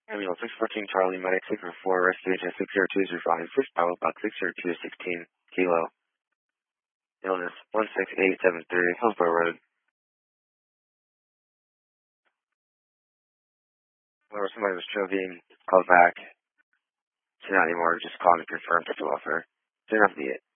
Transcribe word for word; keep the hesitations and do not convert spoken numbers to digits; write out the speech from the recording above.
Ambulance six fourteen Charlie, medic six four four, rescue agent six zero two zero five, first power box six zero two sixteen, kilo. Illness one six eight seven three, Hillsborough Road. Whenever somebody was Jovian, call back. It's not anymore, just call me confirm to welfare. Turn off the